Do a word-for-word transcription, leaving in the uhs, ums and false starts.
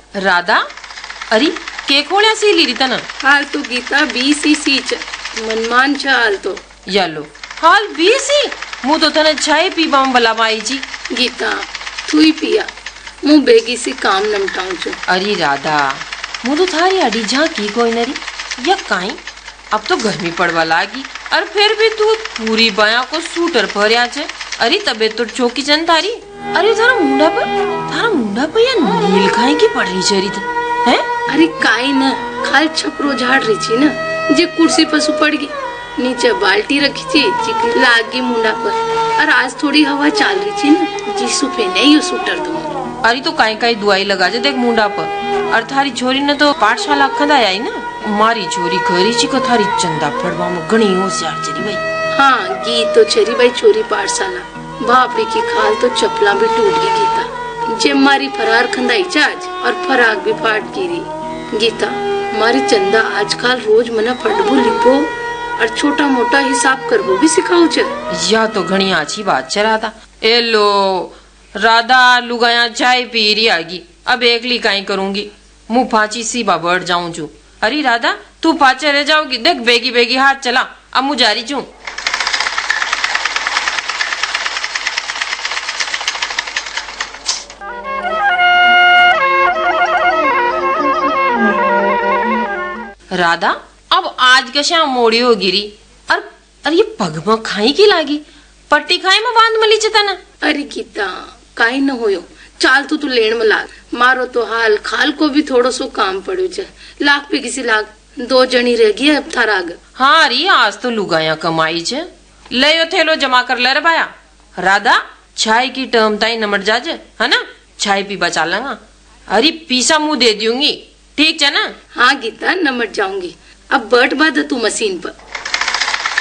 राधा अरे के खोल्या सी ली रीता ना हाल तो गीता बीसी सी च मनमान छ हाल तो यालो हाल बीसी मु तो तने चाय पीबा में बला माई जी गीता तू ही पिया मु बेगी सी काम नमटाऊं छु। अरे राधा मु तो थारी अड़ी झांकी कोई नरी या काई अब तो गर्मी पड़वा लागी और फिर भी तू पूरी बाया को सूटर भरिया छे। अरे तबीयत तो चौकी चन थारी। अरे थारा मुंडा पर थारा मुंडा पर या नील खाई की पड़ रही चरी तो हैं? अरे काई न खाल छपरो झाड़ रही छी न जे कुर्सी पर सु पड़ गई नीचे बाल्टी रखी थी चिकनी लागी मुंडा पर और आज थोड़ी हवा चल रही थी न जिसु पे नहीं यू सूटर दूं। अरे तो काई काई दुआई लगा जे देख मुंडा पर और थारी छोरी ने तो पाठशाला खंदा आई ना मारी छोरी घरी छी को थारी चंदा फड़वा में घणी होशियार चरी भाई। हाँ गी तो चरी भाई छोरी पाठशाला बापड़ी की खाल तो चपला भी टूट गई गीता जे मारी फरार खंदाई चाज और फराक भी फाट गिरी। गीता मारी चंदा आजकल रोज मना फटबो लिपो और छोटा मोटा हिसाब करबो भी सिखाऊ च। या तो घणी अच्छी बात छ राधा। ए लो राधा लुगाया चाय पी रही आगी अब एकली काई करूंगी मुँह फाची सी बढ़ जाऊं छू। अरे राधा तू पाचे रह जाओगी देख बेगी बेगी हाथ चला अब मु जारी छू। राधा अब आज कशा मोड़ी हो गिरी और अरे ये पग में खाई की लागी पट्टी खाई में बांध मली चेतना। अरे गीता काई न होयो चाल तू तो लेन में लाग मारो तो हाल खाल को भी थोड़ो सो काम पड़ो छ लाख पे किसी लाग दो जनी रह गई अब थारा आग। हाँ अरे आज तो लुगाया कमाई छ ले यो थेलो जमा कर ले रे बाया। राधा चाय की टर्म ताई नमट जाजे है ना चाय पीबा चालेगा। अरे पीसा मुंह दे दूंगी ठीक है ना। हाँ गीता नमट जाऊंगी अब बट बाद तू मशीन पर।